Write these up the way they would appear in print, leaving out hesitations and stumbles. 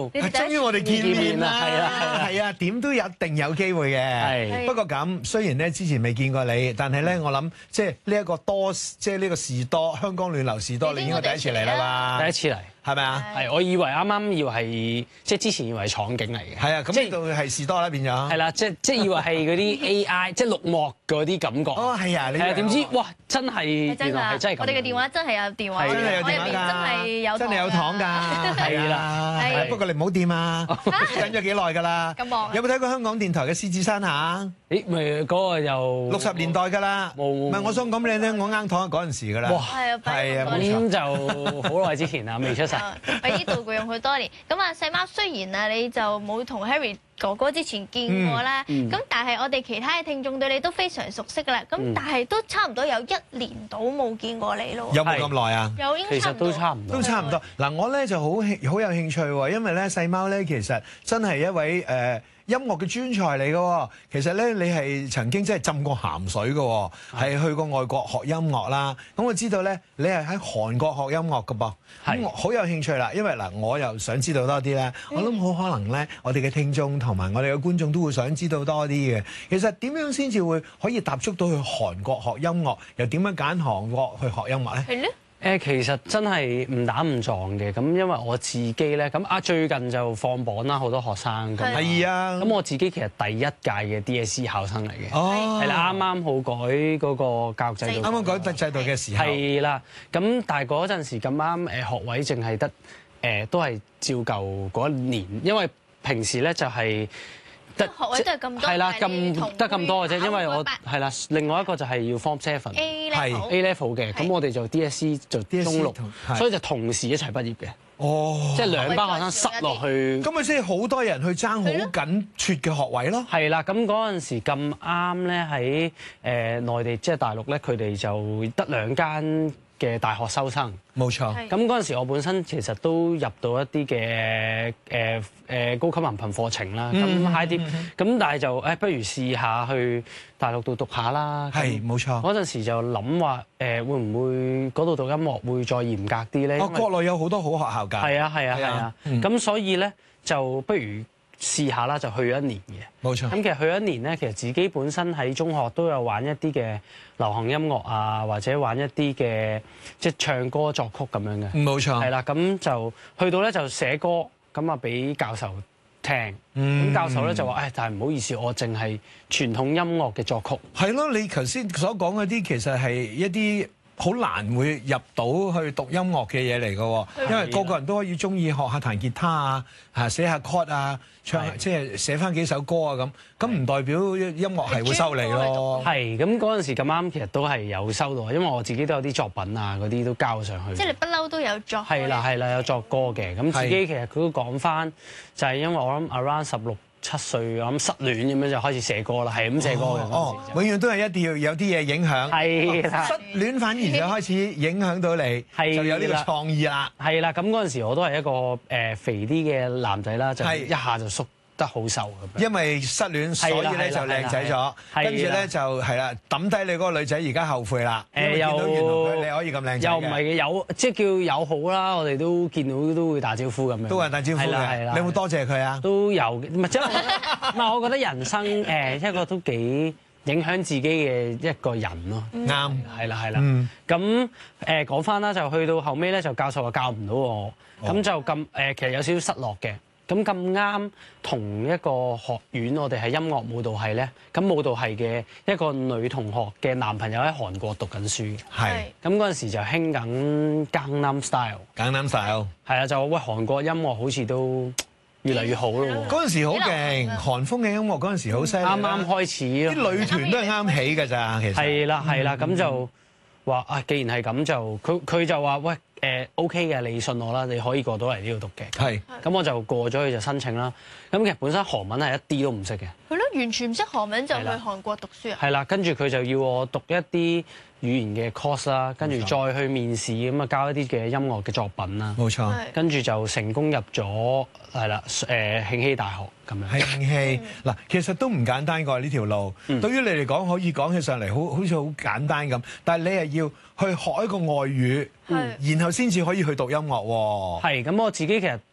終於我哋見面啦， 係啊， 係啊，點都一定有機會嘅。 係不過咁，雖然咧之前未見過你，但係咧我諗即係呢一個即係呢個士多香港暖流士多，你應該第一次嚟啦嘛？ 第一次嚟。 係咪啊？ 係，我以為啱啱以為係即係之前以為係廠景嚟嘅。 係啊，咁呢度係士多啦變咗。 係啦，即以為係嗰啲 AI 即係綠幕嗰啲感覺。 哦，係啊，你係啊，點知哇，真係原來係真係咁。 我哋嘅電話真係有電話， 真係有電話㗎，真係有糖㗎， 係啦。 係不過你唔好掂啊！等咗幾耐㗎啦。 咁忙。 有冇睇過香港電台嘅獅子山下？ 咦，咪嗰個又 60年代㗎啦。 冇。 唔係，我想講俾你聽，我啱糖係嗰陣時㗎啦。 哇， 係啊， 咁就好耐之前啦，未出世。 俾啲道具用佢多年。咁啊，細貓雖然啊，你就冇同 Harry 哥哥之前見過啦，咁但係我哋其他嘅聽眾對你都非常熟悉㗎啦。咁但係都差唔多有1年到冇見過你咯。 有冇咁耐啊？ 有應該其實都差唔多。 都差唔多。嗱，我咧就好有興趣喎，因為咧細貓咧其實真係一位音樂嘅專才嚟嘅喎。其實咧你係曾經真係浸過鹹水嘅喎，係去過外國學音樂啦。咁我知道咧你係喺韓國學音樂嘅噃，咁我好有興趣啦。因為嗱，我又想知道多啲咧，我諗好可能咧，我哋嘅聽眾同埋我哋嘅觀眾都會想知道多啲嘅。其實點樣先至會可以踏足到去韓國學音樂，又點樣揀韓國去學音樂咧？ 係咧。 其實真係誤打誤撞嘅，咁因為我自己咧，咁最近就放榜啦，好多學生咁。 係啊。 咁我自己其實第一屆嘅 DSE 考生嚟嘅。 哦。 係啦，啱啱好改嗰個教育制度。 啱啱改制度嘅時候。 係啦，咁但係嗰陣時咁啱學位淨係得都係照舊嗰一年，因為平時咧就係。 學位都係咁多， 係啦，得咁多嘅啫，因為我係啦，另外一個就係要 Form 7 A level 嘅，咁我哋就 DSE 就中六，所以就同時一齊畢業嘅。 哦， 即係兩班學生塞落去， 咁咪即係好多人去爭好緊缺嘅學位咯。 係啦，咁嗰陣時咁啱咧喺內地，即係大陸咧，佢哋就得2間嘅大學收生。 冇錯。 咁嗰陣時我本身其實都入到一啲嘅高級文憑課程啦，咁 high 啲，咁但係就不如試下去大陸度讀下啦。 係冇錯。 嗰陣時就諗話會唔會嗰度讀音樂會再嚴格啲咧？ 國內有好多好學校㗎。 係啊，咁所以咧就不如試下啦，就去咗1年嘅。 冇錯。 咁其實去咗1年咧，其實自己本身喺中學都有玩一啲嘅流行音樂啊，或者玩一啲嘅即係唱歌作曲咁樣嘅。 冇錯。 係啦，咁就去到咧就寫歌，咁啊俾教授聽。咁教授咧就話：但係唔好意思，我淨係傳統音樂嘅作曲。 係咯，你頭先所講嗰啲其實係一啲好難會入到去讀音樂嘅嘢嚟嘅喎，因為個個人都可以中意學下彈吉他啊，寫下 chord 啊，唱即係寫翻幾首歌啊咁唔代表音樂係會收你咯。 係咁嗰陣時咁啱，其實都係有收到，因為我自己都有啲作品啊，嗰啲都交上去。 即係你不嬲都有作。 係啦，有作歌嘅，咁自己其實佢都講翻，就係因為我諗 around 16、17歲，我諗失戀咁樣就開始寫歌啦，係咁寫歌嘅。 永遠都係一定要有啲嘢影響。 係啦， 失戀反而就開始影響到你，就有呢個創意啦。 係啦，咁嗰陣時我都係一個肥啲嘅男仔啦，就一下就縮得好瘦咁樣。 因為失戀，所以咧就靚仔咗，跟住咧就係啦，抌低你嗰個女仔，而家後悔啦。見到原來你可以咁靚仔。 又唔係嘅，有即係叫友好啦，我哋都見到都會打招呼咁樣。 都係打招呼嘅。 係啦。 你有冇多謝佢啊？ 都有，唔係即係唔係我覺得人生一個都幾影響自己嘅一個人咯。 啱。 係啦。咁講翻啦，就去到後尾咧，就教授話教唔到我，咁就咁其實有少少失落嘅。咁啱同一個學院，我哋係音樂舞蹈系咧。咁舞蹈系嘅一個女同學嘅男朋友喺韓國讀緊書嘅。係。咁嗰陣時就興緊 Gangnam Style。Gangnam Style。係啊，就話喂韓國音樂好似都越嚟越好咯喎。嗰陣時好勁，韓風嘅音樂嗰陣時好犀利。 啱啱開始。 啲女團都係啱起㗎咋，其實。 係啦，咁就話既然係咁就佢就話喂。OK 嘅，你信我啦，你可以過到嚟呢度讀嘅。係。咁我就過咗去就申請啦。咁其實本身韓文係一啲都唔識嘅。 係咯，完全唔識韓文就去韓國讀書啊？ 係啦，跟住佢就要我讀一啲語言嘅 course 啦，跟住再去面試咁啊，交一啲嘅音樂嘅作品啦。冇錯。跟住就成功入咗係啦，慶熙大學咁樣。 慶熙嗱，其實都唔簡單㗎呢條路。對於你嚟講，可以講起上嚟好似好簡單咁，但係你係要去學一個外語，然後先至可以去讀音樂喎。 係咁，我自己其實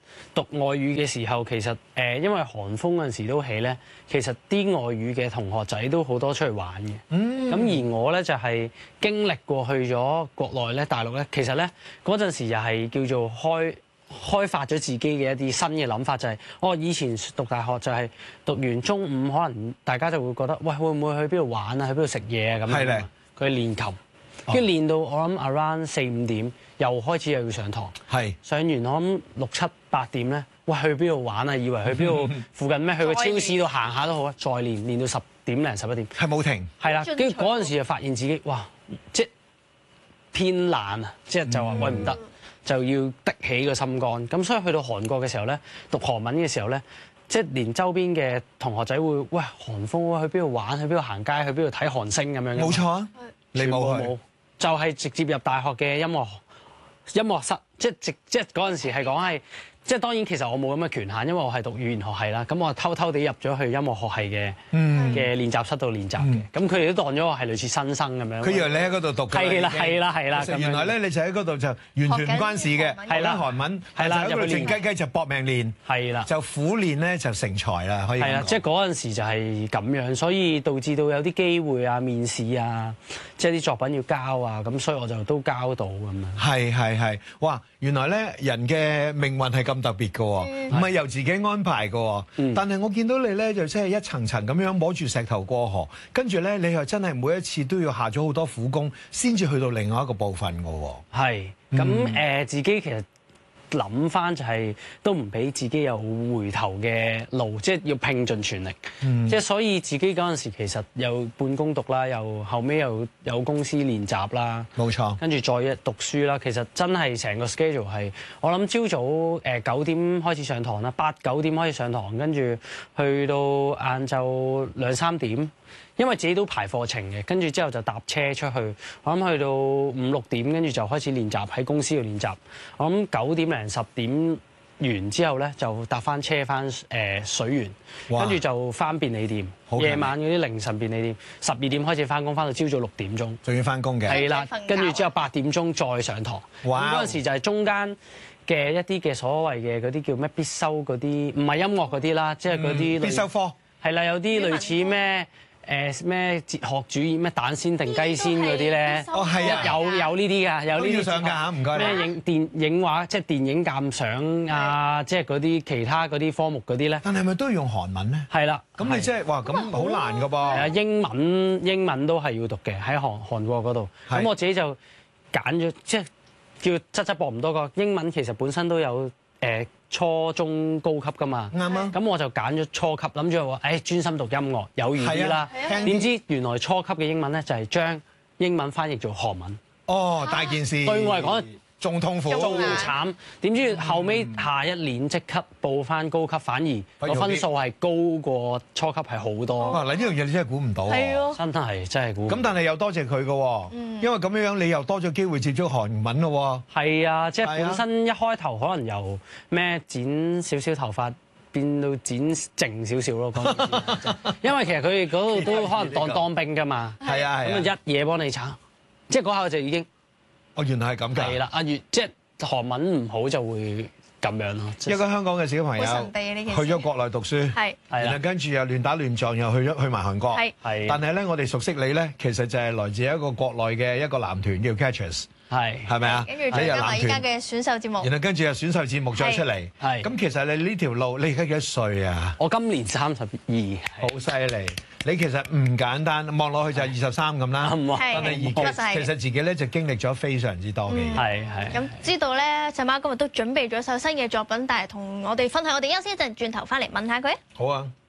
讀外語嘅時候，其實因為韓風嗰陣時都起咧，其實啲外語嘅同學仔都好多出去玩嘅。咁而我咧就係經歷過去咗國內咧、大陸咧，其實咧嗰陣時又係叫做開發咗自己嘅一啲新嘅諗法，就係我以前讀大學就係讀完中午，可能大家就會覺得，喂，會唔會去邊度玩啊？去邊度食嘢啊？咁樣。係咧。佢練琴，跟住練到我諗 around 4-5點，又開始又要上堂。係。上完我諗6-7-8點咧，喂，去邊度玩啊？以為去邊度附近咩？去個超市度行下都好啊！再練到10點零11點。係冇停。係啦，跟住嗰陣時就發現自己，哇，即係偏懶啊！即係就話喂唔得。就要的起個心肝，咁所以去到韓國嘅時候咧，讀韓文嘅時候咧，即係連周邊嘅同學仔會喂韓風啊，去邊度玩，去邊度行街，去邊度睇韓星咁樣。冇錯啊，你冇，就係直接入大學嘅音樂室，即係嗰陣時係講係。即係當然，其實我冇咁嘅權限，因為我係讀語言學系啦。咁我偷偷地入咗去音樂學系嘅練習室度練習嘅。咁佢哋都當咗我係類似新生咁樣。佢以為你喺嗰度讀嘅。係啦。原來咧，你就喺嗰度就完全唔關事嘅。係啦，韓文係啦，入去靜雞雞就搏命練。係啦，就苦練咧就成才啦，可以。係啦，即係嗰陣時就係咁樣，所以導致到有啲機會啊、面試啊，即係啲作品要交啊，咁所以我就都交到咁樣。係，哇！原來咧人嘅命運係咁特別嘅喎，唔係由自己安排嘅喎。但係我見到你咧就真係一層層咁樣摸住石頭過河，跟住咧你又真係每一次都要下咗好多苦功，先至去到另外一個部分嘅喎。係，咁自己其實諗翻就係都唔俾自己有回頭嘅路，即係要拼盡全力。即係所以自己嗰陣時其實又半工讀啦，又後尾又有公司練習啦，冇錯。跟住再讀書啦，其實真係成個 schedule 係我諗朝早9點開始上堂啦，8-9點開始上堂，跟住去到晏晝2-3點。因為自己都排課程嘅，跟住之後就搭車出去，我諗去到5-6點，跟住就開始練習喺公司度練習。我諗9點零10點完之後咧，就搭翻車翻水源，跟住就翻便利店。夜晚嗰啲凌晨便利店12點開始翻工，翻到朝早6點鐘，仲要翻工嘅。係啦，跟住之後8點鐘再上堂。哇！嗰陣時就係中間嘅一啲嘅所謂嘅嗰啲叫咩必修嗰啲，唔係音樂嗰啲啦，即係嗰啲必修科。係啦，有啲類似咩？咩哲學主義咩蛋先定雞先嗰啲咧？哦，係啊，有呢啲㗎，有呢啲上㗎嚇，唔該。咩電影畫即係電影鑑賞啊，即係嗰啲其他嗰啲科目嗰啲咧。但係咪都要用韓文咧？係啦。咁你即係哇，咁好難㗎噃。係啊，英文都係要讀嘅，喺韓國嗰度。咁我自己就揀咗，即係叫側膊唔多個英文，其實本身都有初中高級㗎嘛，啱啊！咁我就揀咗初級，諗住話專心讀音樂，有餘啲啦。點知原來初級嘅英文咧就係將英文翻譯做韓文。哦，大件事！對我嚟講仲痛苦，仲慘。點知後尾下一年即刻報翻高級，反而個分數係高過初級係好多。哇！嗱，呢樣嘢你真係估唔到，真係估唔到。咁但係又多謝佢嘅喎，因為咁樣你又多咗機會接觸韓文咯喎。係啊，即係本身一開頭可能由咩剪少少頭髮變到剪靜少少咯，因為其實佢哋嗰度都可能當兵㗎嘛。係啊，咁啊一嘢幫你炒，即係嗰下就已經。哦，原來係咁㗎。係啦，即係韓文唔好就會咁樣咯。一個香港嘅小朋友去咗國內讀書，然後跟住又亂打亂撞，又去埋韓國。係，但係咧，我哋熟悉你咧，其實就係來自一個國內嘅一個男團叫 Catchers。係咪啊？跟住再加埋依家嘅選秀節目，然後跟住有選秀節目再出嚟。係咁，其實你呢條路，你而家幾多歲啊？我今年32，好犀利！你其實唔簡單，望落去就係23咁啦。但係其實自己咧就經歷咗非常之多嘅嘢。係。咁知道咧，細貓今日都準備咗首新嘅作品，但係同我哋分享。我哋休息一陣，轉頭翻嚟問下佢。好啊。